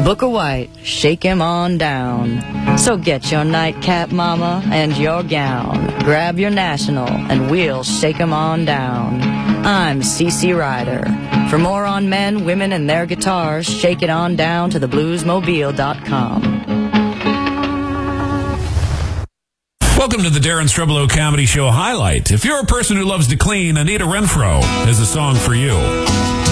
Book a White, shake him on down. So get your nightcap, mama, and your gown. Grab your national, and we'll shake him on down. I'm CC Ryder. For more on men, women, and their guitars, shake it on down to thebluesmobile.com. Welcome to the Darren Streblow Comedy Show Highlight. If you're a person who loves to clean, Anita Renfro has a song for you.